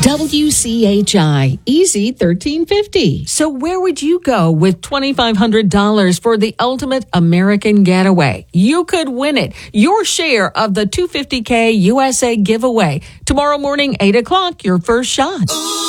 WCHI, Easy 1350. So where would you go with $2,500 for the ultimate American getaway? You could win it. Your share of the $250K USA giveaway. Tomorrow morning, 8 o'clock, your first shot.